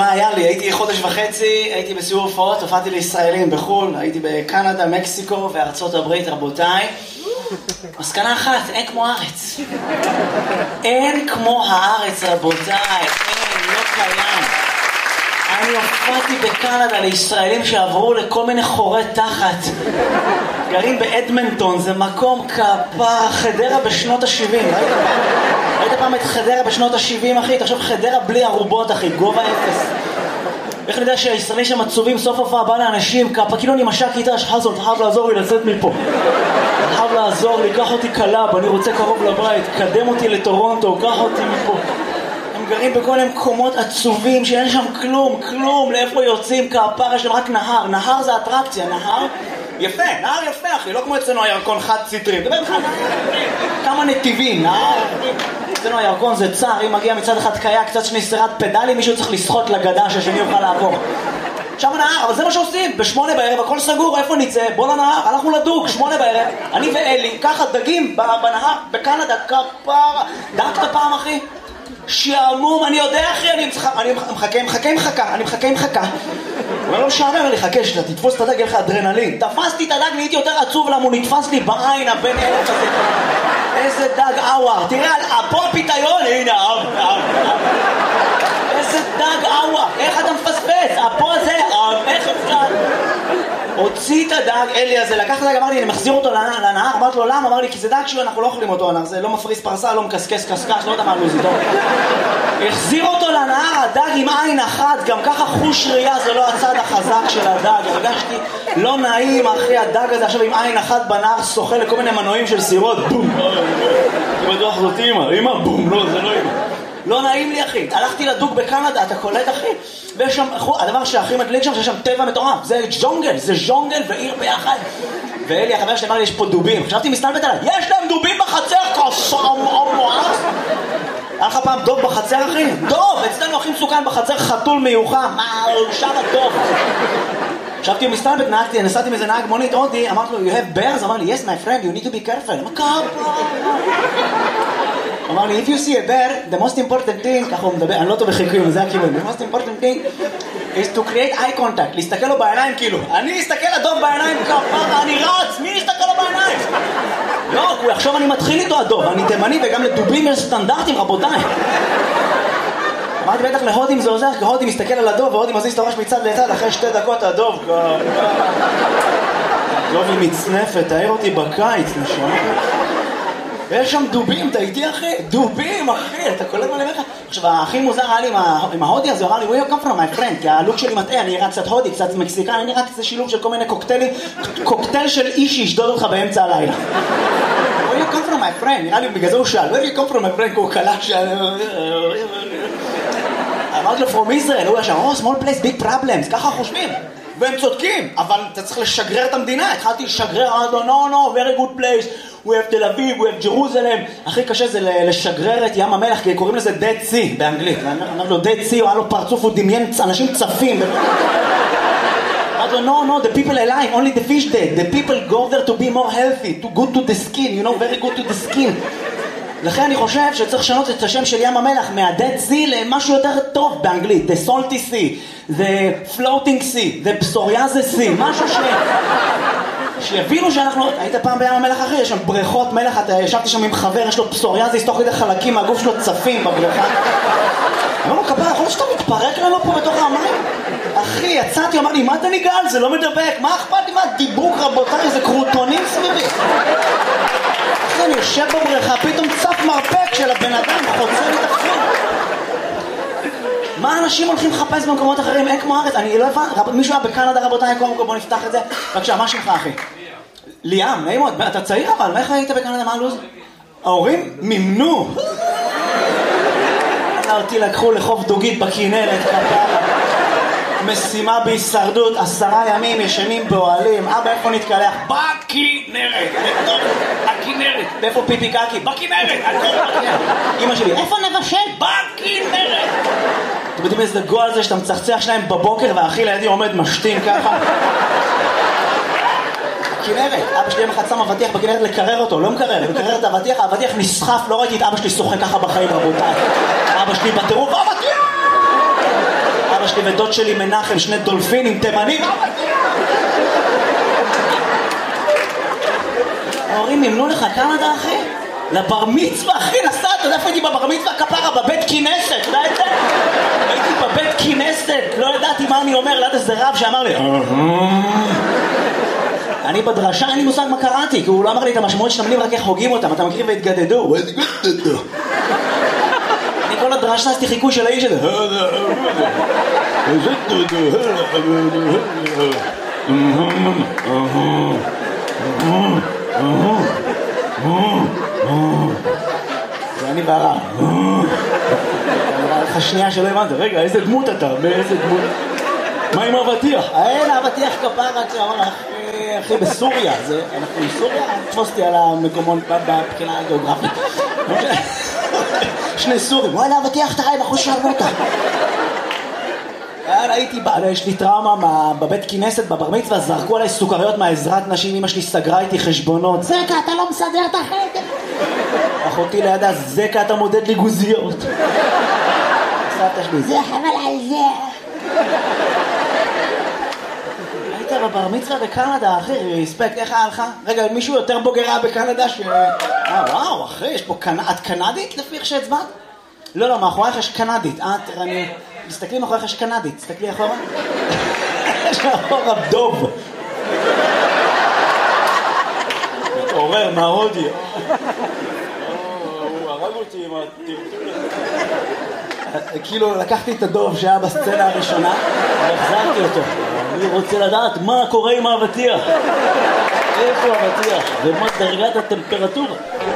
מה היה לי? הייתי חודש וחצי, הייתי בסיור הופעות, הופעתי לישראלים בחו"ל, הייתי בקנדה, מקסיקו וארצות הברית, רבותיי. מסקנה אחת, אין כמו הארץ. אין כמו הארץ, רבותיי, אין, לא קיים. אני הופעתי בקנדה לישראלים שעברו לכל מיני חורי תחת. גרים באדמנטון, זה מקום כפר, חדרה בשנות ה-70. ראית פעם את חדרה בשנות ה-70, אחי? תחשוב, חדרה בלי ערובות, אחי, גובה אפס. איך אני יודע שהישראלים שם עצובים, סוף הופעה בא לאנשים, כאילו אני משק איתה, שחזון, אתה חייב לעזור לי לצאת מפה. אתה חייב לעזור לי, קח אותי קלאב, אני רוצה קרוב לבית, קדם אותי לטורונטו, קח אותי מפה. הם גרים בכל מיני מקומות עצובים שאין שם כלום, לאיפה יוצאים כפר, יש להם רק נהר, נהר זה אטרקציה, נהר יפה, נהר יפה אחי, לא כמו אצלנו הירקון חד סטרי, דבר לך כמה נתיבים, נהר, אצלנו הירקון זה צער, אם מגיע מצד אחד קיה, קצת שני סרט פדלים, מישהו צריך לשחות לגדה שהשני יוכל לעבור. שם הנהר, אבל זה מה שעושים, ב8 בערב, הכל סגור, איפה נצא? בוא לנהר, הלכנו לדוג, 8 בערב, אני ואלי, ככה דגים בנהר, בקנדה, כפר, דגת פעם אחי? שעמום, אני יודע אחי, אני מחכה. אבל לא משעמם לי, חכה שאתה תתפוס את הדג, יהיה לך אדרנלין. תפסתי את הדג, נהייתי יותר עצוב למה הוא נתפס לי בעין הבן אלף הזה. איזה דג אוואר, תראה, פה הפיתיון, הנה, איזה דג אוואר, איך אתה מפספס? פה הזה, איך אפשר? הוציא את הדג, אלי הזה, לקח את הדג, אמר לי, אני מחזיר אותו לנהר, אמרתי לו, למה? אמר לי, כי זה דג שהוא, אנחנו לא אוכלים אותו, זה לא מפריס פרסה, לא מקסקס קסקש, לא יודע מה לוזי, טוב. החזיר אותו לנהר, הדג עם עין אחת, גם ככה חוש ראייה, זה לא הצד החזק של הדג, הרגשתי לא נעים, אחי, הדג הזה עכשיו עם עין אחת בנהר, שוחה לכל מיני מנועים של סירות, בום, אני בטוח זאת אמא, בום, לא, זה לא אמא. לא נעים לי אחי, הלכתי לדוג בקנדה, אתה קולט אחי? ויש שם, הדבר שהכי מדליק שם, שיש שם טבע מטורף, זה ז'ונגל ועיר ביחד. ואלי החבר שלי אמר לי, יש פה דובים, חשבתי מסתלבט עליי, יש להם דובים בחצר, מואס. היה לך פעם דוב בחצר אחי? דוב, אצלנו הכי מסוכן בחצר, חתול מיוחם, שם הדוב. חשבתי מסתלבט, נסעתי מזה נהג מונית הודי, אמרתי לו, you have bears? אמר לי, yes my friend, you need to be careful. מה קרה? אמר לי, if you see a bear, the most important thing, ככה הוא מדבר, אני לא טוב בחיקויים, זה הכיוון, the most important thing is to create eye contact, להסתכל לו בעיניים כאילו, אני אסתכל לדוב בעיניים כפרה, אני רץ, מי יסתכל לו בעיניים? לא, הוא יחשוב אני מתחיל איתו הדוב, אני תימני וגם לדובים יש סטנדרטים רבותיי. אמרתי בטח להודים זה עוזר, כי הודים מסתכל על הדוב והודים מזיז את הראש מצד לצד, אחרי 2 דקות הדוב הדוב היא מצנפת, תאר אותי בקיץ נשמע. יש שם דובים, אתה איתי אחי? דובים אחי, אתה קולט מה למך? עכשיו הכי מוזר היה לי עם ההודי הזה, הוא אמר לי where you come from my friend, כי הלוק שלי מטעה, אני נראה קצת הודי, קצת מקסיקן, אני נראה קצת שילוב של כל מיני קוקטיילים, קוקטייל של איש שישדוד אותך באמצע הלילה. where you come from my friend, נראה לי בגלל זה הוא שאל, where you come from my friend, כי הוא קלט שאל... אמרתי לו from Israel, הוא היה שם, oh small place, big problems, ככה חושבים. והם צודקים, אבל אתה צריך לשגרר את המדינה, התחלתי לשגרר, אמרתי לו, no, very good place, we have תל אביב, we have Jerusalem, הכי קשה זה לשגרר את ים המלח, כי קוראים לזה Dead Sea באנגלית, אמרתי לו Dead Sea, הוא היה לו פרצוף, הוא דמיין אנשים צפים, אמרתי לו, no, the people alive, only the fish dead, the people go there to be more healthy, to good to the skin, you know, very good to the skin. לכן אני חושב שצריך לשנות את השם של ים המלח מה-Dead Sea למשהו יותר טוב באנגלית, the salty sea, the floating sea, the psoriasis sea, משהו שיבינו שאנחנו... היית פעם בים המלח אחי, יש שם בריכות מלח, אתה ישבתי שם עם חבר, יש לו פסוריאזיס, תוך כדי חלקים מהגוף שלו צפים בבריכה. אמר לו, כפרה, יכול להיות שאתה מתפרק לנו פה בתוך המים? אחי, יצאתי, אמר לי, מה אתה ניגל? זה לא מדבק, מה אכפת לי? מה דיבוק רבותיי, זה קרוטונים סביבי. אחי, אני יושב בבריכה, פתאום צף מרפק של הבן אדם, חוצה לי תחזור. מה אנשים הולכים לחפש במקומות אחרים? אין כמו הארץ, אני לא הבן, מישהו היה בקנדה רבותיי, בוא נפתח את זה. בבקשה, מה שלך אחי? ליאם, נעים מאוד, אתה צעיר אבל, מה איך היית בקנדה, מה הלוז? ההורים מימנו. אותי לקחו לחוף דוגית בכנרת, משימה בהישרדות, 10 ימים ישנים באוהלים, אבא איפה נתקלח? בכנרת, בתוך הכנרת. ואיפה פיפי קקי? בכנרת, אמא שלי, איפה נבשל? בכנרת. אתם יודעים איזה גול זה שאתה מצחצח שניים בבוקר והאחי לידי עומד משתין ככה? בכנרת, אבא שלי יום אחד שם אבטיח בכנרת לקרר אותו, לא מקרר, לקרר את האבטיח, האבטיח נסחף, לא ראיתי את אבא שלי שוחק ככה בחיים רבותיי. אבא שלי בטירוף, אבא אבא שלי ודוד שלי מנחם, שני דולפינים תימנים. ההורים מימנו לך קנדה, אחי? לבר מצווה, אחי, נסעת, אתה יודע איפה הייתי בבר מצווה כפרה? בבית כינסת, אתה יודע את זה? הייתי בבית כינסת, לא ידעתי מה אני אומר, ליד איזה רב שאמר לי אני בדרשה, אין לי מושג מה קראתי, כי הוא לא אמר לי את המשמעות של המילים, רק איך הוגים אותם, אתה מכיר והתגדדו. אני כל הדרשה עשיתי חיקוי של האיש הזה. זה אני והרע. נראה לך שנייה שלא הבנת, רגע, איזה דמות אתה? באיזה דמות? מה עם אבטיח? אין, אבטיח כפרה, אחי, בסוריה. אנחנו עם סוריה? תפוס אותי על המקומות בבחינה הגיאוגרפית. שני סורים, וואלה, אבטיח תראי בחוש שרמוטה. הייתי, יש לי טראומה בבית כינסת, בבר מצווה, זרקו עליי סוכריות מהעזרת נשים, אמא שלי סגרה איתי חשבונות. זקה, אתה לא מסדר את החדר. אחותי לידה, זקה, אתה מודד לי גוזיות. סבתא שלי, זה חבל על זה. היית בבר מצווה בקנדה, אחי, ריספקט, איך היה לך? רגע, מישהו יותר בוגרה בקנדה וואו, אחי, יש פה את קנדית לפי איך שהצבעת? לא, מאחורייך יש קנדית. תסתכלי מאחורייך יש קנדית, תסתכלי אחורה. יש מאחורה דוב. מתעורר מההודי. הוא הרג אותי עם הטרטור. כאילו לקחתי את הדוב שהיה בסצנה הראשונה והחזרתי אותו. אני רוצה לדעת מה קורה עם האבטיח. איפה האבטיח? ומה דרגת הטמפרטורה?